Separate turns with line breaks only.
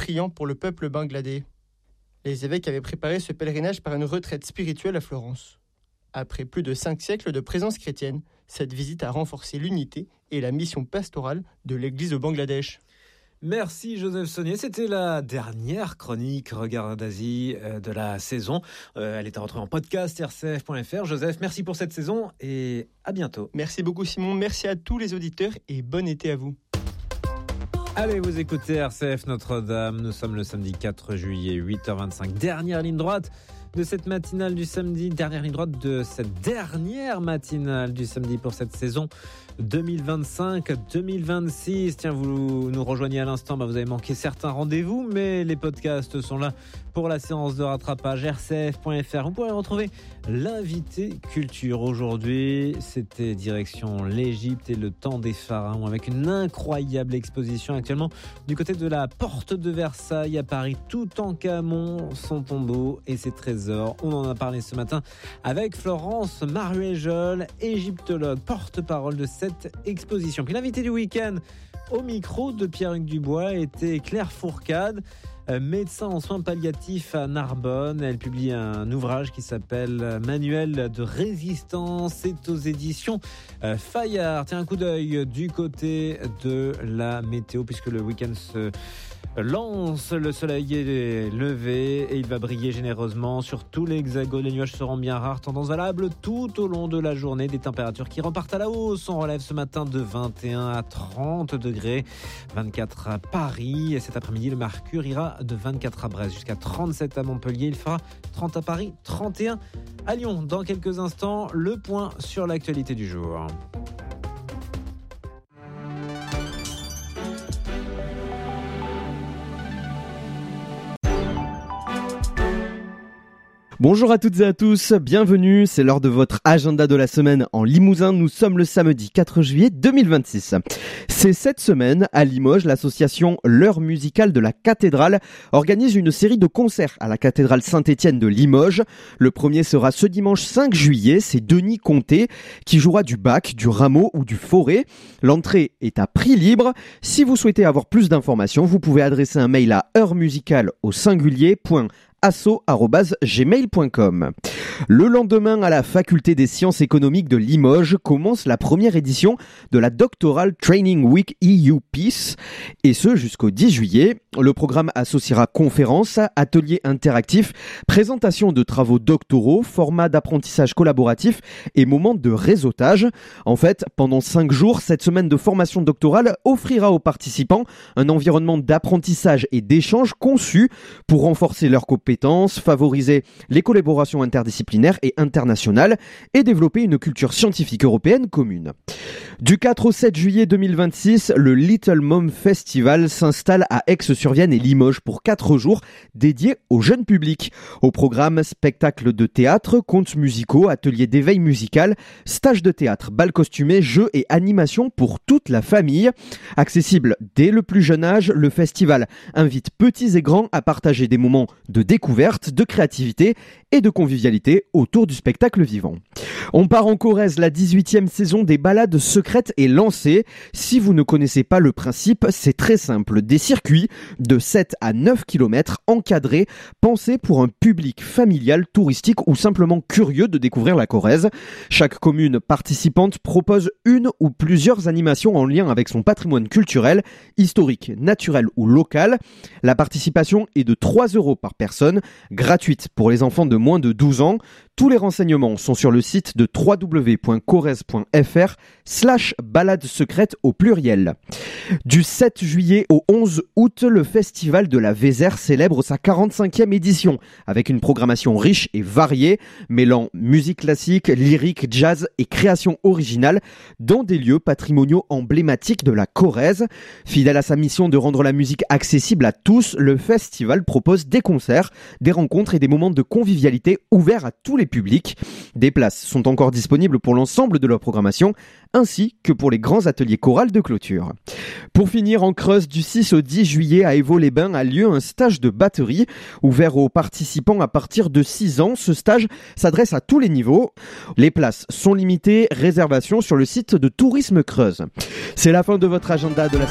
priant pour le peuple bangladais. Les évêques avaient préparé ce pèlerinage par une retraite spirituelle à Florence. Après plus de 5 siècles de présence chrétienne, cette visite a renforcé l'unité et la mission pastorale de l'Église au Bangladesh.
Merci Joseph Saunier, c'était la dernière chronique Regard d'Asie de la saison. Elle est à retrouver en podcast rcf.fr. Joseph, merci pour cette saison et à bientôt.
Merci beaucoup Simon, merci à tous les auditeurs et bon été à vous.
Allez, vous écoutez RCF Notre-Dame, nous sommes le samedi 4 juillet, 8h25, dernière ligne droite de cette matinale du samedi, dernière ligne droite de cette dernière matinale du samedi pour cette saison 2025-2026. Tiens, vous nous rejoignez à l'instant, vous avez manqué certains rendez-vous, mais les podcasts sont là pour la séance de rattrapage rcf.fr. Vous pourrez retrouver l'invité culture. Aujourd'hui, c'était direction l'Égypte et le temps des pharaons avec une incroyable exposition actuellement du côté de la porte de Versailles à Paris. Toutankhamon, son tombeau et ses trésors. On en a parlé ce matin avec Florence Maruéjol, égyptologue, porte-parole de cette exposition. Puis l'invité du week-end au micro de Pierre-Hugues Dubois était Claire Fourcade, médecin en soins palliatifs à Narbonne. Elle publie un ouvrage qui s'appelle Manuel de résistance. C'est aux éditions Fayard. Tiens, un coup d'œil du côté de la météo puisque le week-end se lance, le soleil est levé et il va briller généreusement sur tout l'hexagone. Les nuages seront bien rares, tendance valable tout au long de la journée. Des températures qui repartent à la hausse. On relève ce matin de 21 à 30 degrés, 24 à Paris. Et cet après-midi, le mercure ira de 24 à Brest jusqu'à 37 à Montpellier. Il fera 30 à Paris, 31 à Lyon. Dans quelques instants, le point sur l'actualité du jour.
Bonjour à toutes et à tous, bienvenue, c'est l'heure de votre agenda de la semaine en Limousin. Nous sommes le samedi 4 juillet 2026. C'est cette semaine, à Limoges, l'association L'Heure musicale de la cathédrale organise une série de concerts à la cathédrale Saint-Étienne de Limoges. Le premier sera ce dimanche 5 juillet, c'est Denis Comté qui jouera du Bach, du Rameau ou du Fauré. L'entrée est à prix libre. Si vous souhaitez avoir plus d'informations, vous pouvez adresser un mail à heure-musicale@gmail.com. Le lendemain, à la faculté des sciences économiques de Limoges, commence la première édition de la Doctoral Training Week EU Peace, et ce jusqu'au 10 juillet. Le programme associera conférences, ateliers interactifs, présentations de travaux doctoraux, formats d'apprentissage collaboratif et moments de réseautage. En fait, pendant 5 jours, cette semaine de formation doctorale offrira aux participants un environnement d'apprentissage et d'échange conçu pour renforcer leurs compétences, favoriser les collaborations interdisciplinaires et internationales et développer une culture scientifique européenne commune. Du 4 au 7 juillet 2026, le Little Mom Festival s'installe à Aix-sur-Vienne et Limoges pour 4 jours dédiés au jeune public. Au programme, spectacles de théâtre, contes musicaux, ateliers d'éveil musical, stages de théâtre, bals costumés, jeux et animations pour toute la famille. Accessible dès le plus jeune âge, le festival invite petits et grands à partager des moments de découverte, de créativité et de convivialité autour du spectacle vivant. On part en Corrèze, la 18e saison des balades secrètes est lancée. Si vous ne connaissez pas le principe, c'est très simple. Des circuits de 7 à 9 km encadrés, pensés pour un public familial, touristique ou simplement curieux de découvrir la Corrèze. Chaque commune participante propose une ou plusieurs animations en lien avec son patrimoine culturel, historique, naturel ou local. La participation est de 3 € par personne, gratuite pour les enfants de moins de 12 ans. Tous les renseignements sont sur le site de www.corrèze.fr/balades secrètes au pluriel. Du 7 juillet au 11 août, le Festival de la Vézère célèbre sa 45e édition avec une programmation riche et variée, mêlant musique classique, lyrique, jazz et création originale dans des lieux patrimoniaux emblématiques de la Corrèze. Fidèle à sa mission de rendre la musique accessible à tous, le festival propose des concerts, des rencontres et des moments de convivialité ouverts à tous les publics. Des places sont encore disponibles pour l'ensemble de leur programmation, ainsi que pour les grands ateliers chorales de clôture. Pour finir, en Creuse, du 6 au 10 juillet à Évaux-les-Bains a lieu un stage de batterie ouvert aux participants à partir de 6 ans. Ce stage s'adresse à tous les niveaux. Les places sont limitées, réservation sur le site de Tourisme Creuse. C'est la fin de votre agenda de la